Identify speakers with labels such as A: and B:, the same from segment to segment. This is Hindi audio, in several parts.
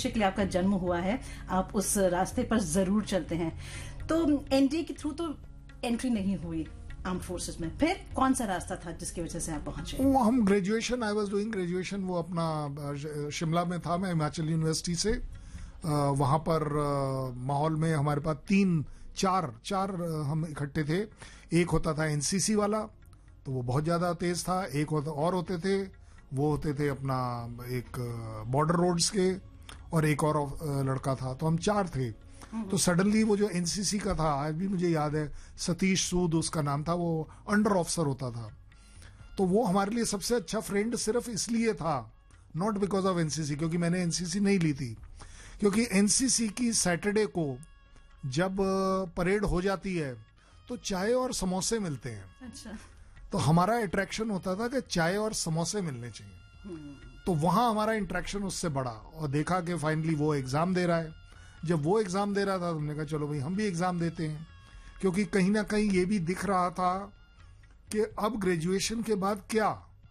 A: भविष्य के लिए आपका जन्म हुआ है, आप उस रास्ते पर जरूर चलते हैं। तो एनडीए के थ्रू तो एंट्री नहीं हुई आर्म फोर्सेस में, फिर कौन सा रास्ता था जिसकी वजह से आप पहुंचे?
B: वो हम graduation, I was doing graduation, वो अपना शिमला में था, मैं हिमाचल यूनिवर्सिटी से। वहां पर माहौल में हमारे पास चार हम इकट्ठे थे। एक होता था एनसीसी वाला, तो वो बहुत ज्यादा तेज था। एक होते थे, वो होते थे अपना एक बॉर्डर रोड्स के, और एक और लड़का था, तो हम चार थे। तो सडनली वो जो एनसीसी का था, आज भी मुझे याद है, सतीश सूद उसका नाम था, वो अंडर ऑफिसर होता था। तो वो हमारे लिए सबसे अच्छा फ्रेंड सिर्फ इसलिए था, नॉट बिकॉज ऑफ एनसीसी, क्योंकि मैंने एनसीसी नहीं ली थी। क्योंकि एनसीसी की सैटरडे को जब परेड हो जाती है तो चाय और समोसे मिलते हैं।
A: अच्छा।
B: तो हमारा अट्रैक्शन होता था कि चाय और समोसे मिलने चाहिए। तो वहां हमारा इंटरेक्शन उससे बढ़ा, और देखा कि फाइनली वो एग्जाम दे रहा है। जब वो एग्जाम दे रहा था तो हमने कहा चलो भाई हम भी एग्जाम देते हैं, क्योंकि कहीं ना कहीं ये भी दिख रहा था कि अब ग्रेजुएशन के बाद क्या,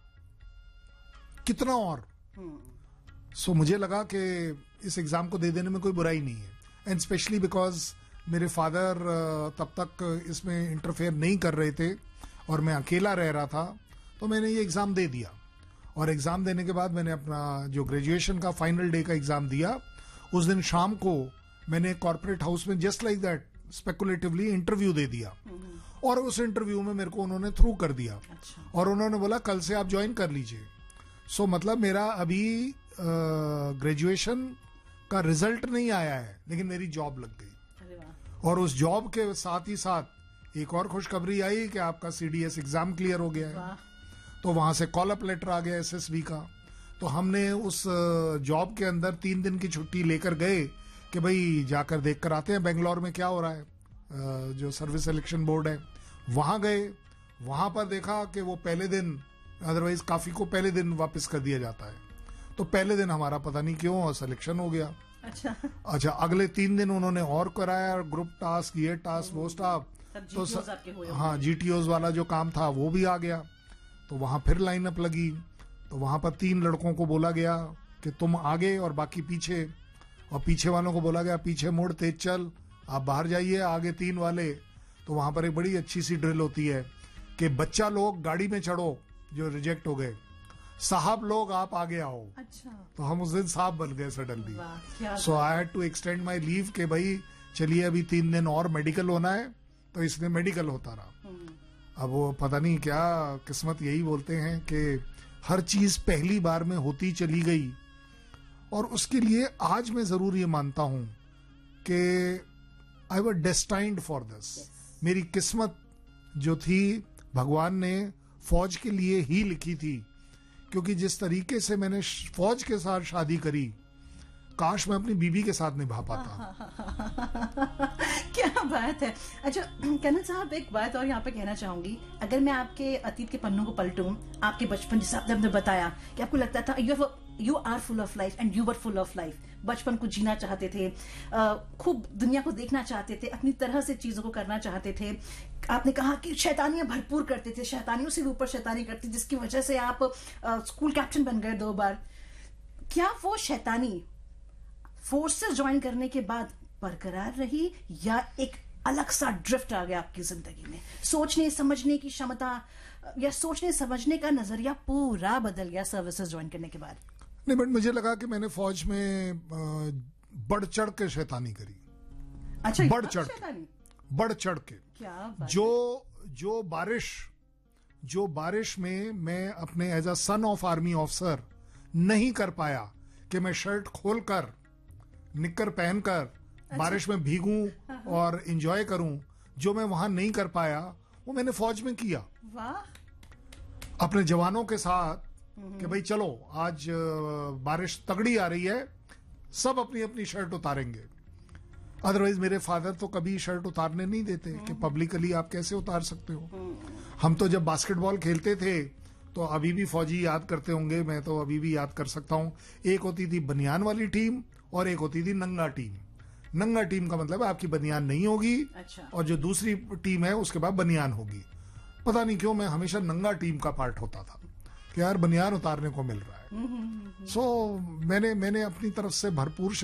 B: कितना और। सो मुझे लगा कि इस एग्जाम को दे देने में कोई बुराई नहीं है, एंड स्पेशली बिकॉज मेरे फादर तब तक इसमें इंटरफेयर नहीं कर रहे थे और मैं अकेला रह रहा था। तो मैंने ये एग्जाम दे दिया, और एग्जाम देने के बाद मैंने अपना जो ग्रेजुएशन का फाइनल डे का एग्जाम दिया। उस दिन शाम को मैंने कॉर्पोरेट हाउस में जस्ट लाइक दैट स्पेकुलेटिवली इंटरव्यू दे दिया, और उस इंटरव्यू में मेरे को उन्होंने थ्रू कर दिया।
A: अच्छा।
B: और उन्होंने बोला कल से आप ज्वाइन कर लीजिए। सो मतलब मेरा अभी ग्रेजुएशन का रिजल्ट नहीं आया है, लेकिन मेरी जॉब लग गई।
A: अरे वाह।
B: और उस जॉब के साथ ही साथ एक और खुशखबरी आई कि आपका सीडीएस एग्जाम क्लियर हो गया है।
A: वाह।
B: तो वहां से कॉल अप लेटर आ गया एसएसबी का। तो हमने उस जॉब के अंदर 3 दिन की छुट्टी लेकर गए कि भाई जाकर देख कर आते हैं बेंगलोर में क्या हो रहा है। जो सर्विस सिलेक्शन बोर्ड है वहां गए, वहां पर देखा कि वो पहले दिन, अदरवाइज काफी को पहले दिन वापस कर दिया जाता है। तो पहले दिन हमारा पता नहीं क्यों सिलेक्शन हो गया। अच्छा, अगले 3 दिन उन्होंने और कराया, ग्रुप टास्क, ये टास्क, वो स्टाफ। तो हाँ, जीटीओज वाला जो काम था वो भी आ गया। तो वहां फिर लाइनअप लगी। तो वहां पर 3 लड़कों को बोला गया कि तुम आगे और बाकी पीछे, और पीछे वालों को बोला गया पीछे मुड़, तेज चल, आप बाहर जाइए, आगे 3 वाले। तो वहां पर एक बड़ी अच्छी सी ड्रिल होती है कि बच्चा लोग गाड़ी में चढ़ो जो रिजेक्ट हो गए, साहब लोग आप आगे आओ।
A: अच्छा।
B: तो हम उस दिन साहब बन गए suddenly. So I had to extend my leave कि भाई चलिए अभी 3 दिन और मेडिकल होना है। तो इसलिए मेडिकल होता रहा। अब वो पता नहीं क्या किस्मत, यही बोलते हैं कि हर चीज पहली बार में होती चली गई। और उसके लिए आज मैं जरूर ये मानता हूं कि I was destined for this. मेरी किस्मत जो थी भगवान ने फौज के लिए ही लिखी थी, क्योंकि जिस तरीके से मैंने फौज के साथ शादी करी, काश मैं अपनी बीबी के साथ निभा पाता।
A: क्या बात है। अच्छा कनन साहब, एक बात और यहाँ पे कहना चाहूंगी। अगर मैं आपके अतीत के पन्नों को पलटूं, आपके बचपन, जैसे आपने बताया कि आपको लगता था you are full of life and you were full of life, बचपन को जीना चाहते थे, खूब दुनिया को देखना चाहते थे, अपनी तरह से चीजों को करना चाहते थे। आपने कहा कि शैतानियां भरपूर करते थे, शैतानियों से भी ऊपर शैतानी करते, जिसकी वजह से आप स्कूल कैप्टन बन गए 2 बार। क्या वो शैतानी फोर्सेस ज्वाइन करने के बाद बरकरार रही, या एक अलग सा ड्रिफ्ट आ गया आपकी जिंदगी में? सोचने समझने की क्षमता या सोचने समझने का नजरिया पूरा बदल गया सर्विसेज ज्वाइन करने के बाद?
B: नहीं, बट मुझे लगा कि मैंने फौज में बढ़ चढ़ के शैतानी करी।
A: अच्छा,
B: बढ़ चढ़ के
A: क्या बात।
B: जो बारिश में मैं अपने as a son of army officer नहीं कर पाया कि मैं शर्ट खोलकर, निक्कर पहनकर बारिश में भीगूं और एंजॉय करूं, जो मैं वहां नहीं कर पाया वो मैंने फौज में किया।
A: वाह।
B: अपने जवानों के साथ कि भाई चलो आज बारिश तगड़ी आ रही है, सब अपनी अपनी शर्ट उतारेंगे। अदरवाइज मेरे फादर तो कभी शर्ट उतारने नहीं देते कि पब्लिकली आप कैसे उतार सकते हो। हम तो जब बास्केटबॉल खेलते थे तो अभी भी फौजी याद करते होंगे, मैं तो अभी भी याद कर सकता हूं। एक होती थी बनियान वाली टीम और एक होती थी नंगा टीम। नंगा टीम का मतलब है आपकी बनियान नहीं होगी।
A: अच्छा।
B: और जो दूसरी टीम है उसके बाद बनियान होगी। पता नहीं क्यों मैं हमेशा नंगा टीम का पार्ट होता था कि यार बनियान उतारने को मिल रहा है। सो मैंने अपनी तरफ से भरपूर